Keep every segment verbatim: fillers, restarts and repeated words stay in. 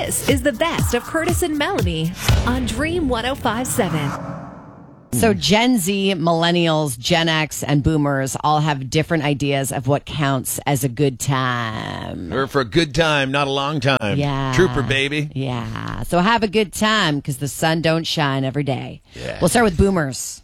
This is the best of Curtis and Melanie on Dream one oh five point seven. So Gen Z, millennials, Gen X, and boomers all have different ideas of what counts as a good time. We're for a good time, not a long time. Yeah. Trooper, baby. Yeah. So have a good time because the sun don't shine every day. Yeah. We'll start with boomers.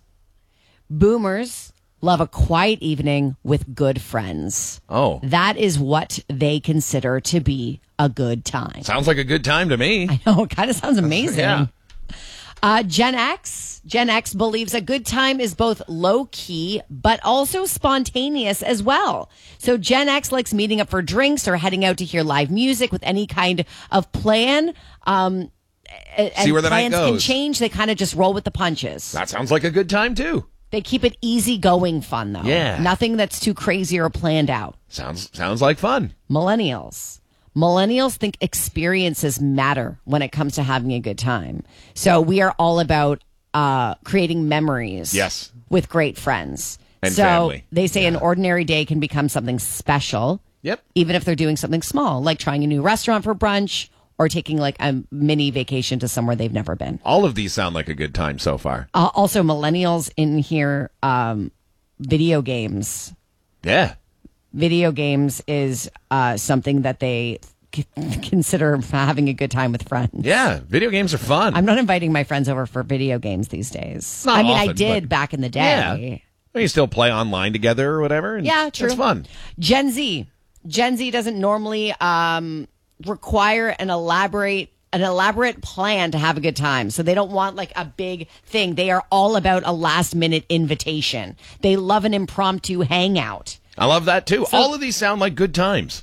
Boomers love a quiet evening with good friends. Oh. That is what they consider to be a good time. Sounds like a good time to me. I know. It kind of sounds amazing. Yeah. Uh, Gen X. Gen X believes a good time is both low-key, but also spontaneous as well. So Gen X likes meeting up for drinks or heading out to hear live music with any kind of plan. Um, and See where the night plans can goes. change. They kind of just roll with the punches. That sounds like a good time, too. They keep it easygoing fun, though. Yeah. Nothing that's too crazy or planned out. Sounds sounds like fun. Millennials. Millennials think experiences matter when it comes to having a good time. So we are all about uh, creating memories Yes. with great friends. And so family. they say an ordinary day can become something special, Yep. even if they're doing something small, like trying a new restaurant for brunch or taking like a mini vacation to somewhere they've never been. All of these sound like a good time so far. Uh, also, millennials in here, um, video games. Yeah. Video games is uh, something that they c- consider having a good time with friends. Yeah. Video games are fun. I'm not inviting my friends over for video games these days. Not I mean, I often, did but- back in the yeah. day. We can still play online together or whatever. And Yeah, true. It's fun. Gen Z. Gen Z doesn't normally um, require an elaborate an elaborate plan to have a good time. So they don't want like a big thing. They are all about a last minute invitation. They love an impromptu hangout. I love that, too. So- All of these sound like good times.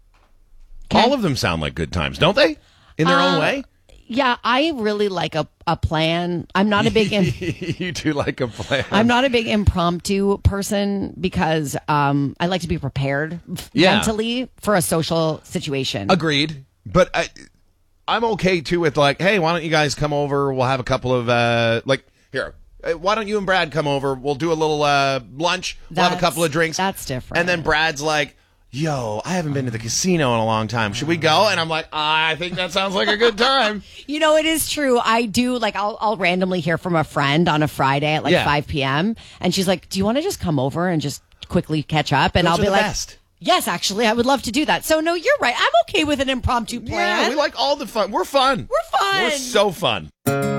Okay. All of them sound like good times, don't they? In their Uh, own way? Yeah, I really like a, a plan. I'm not a big im- You do like a plan. I'm not a big impromptu person because um, I like to be prepared Yeah. mentally for a social situation. Agreed. But I, I'm okay, too, with like, hey, why don't you guys come over? We'll have a couple of, uh, like, here, uh, why don't you and Brad come over? We'll do a little uh, lunch. We'll have a That's- couple of drinks. that's different. And then Brad's like, yo, I haven't been to the casino in a long time. Should we go? And I'm like, I think that sounds like a good time. You know, it is true. I do like I'll I'll randomly hear from a friend on a Friday at like Yeah. five p.m. and she's like, "Do you want to just come over and just quickly catch up?" And Those I'll are be the like, best. "Yes, actually, I would love to do that." So no, you're right. I'm okay with an impromptu plan. Yeah, we like all the fun. We're fun. We're fun. We're so fun.